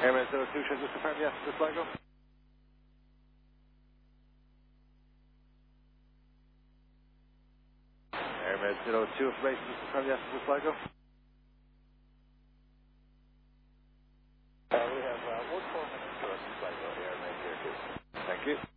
Airman 02, should I just confirm yes to this logo? Airman 02, information, just confirm yes to this logo? We have 1 4 minutes to this logo, Airman 02. Thank you.